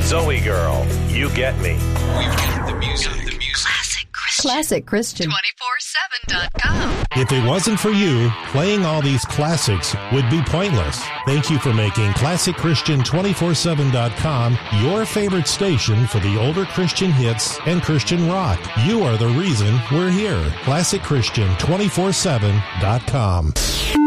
Zoe Girl, You Get Me. We've got the music. Classic Christian. 247.com. If it wasn't for you, playing all these classics would be pointless. Thank you for making Classic Christian 247.com your favorite station for the older Christian hits and Christian rock. You are the reason we're here. Classic Christian 247.com.